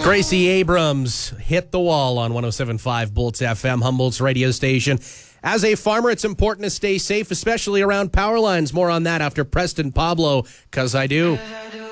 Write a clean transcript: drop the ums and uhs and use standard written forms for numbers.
Gracie Abrams hit the wall on 107.5 Bolts FM, Humboldt's radio station. As a farmer, it's important to stay safe, especially around power lines. More on that after Preston Pablo, 'Cause I Do.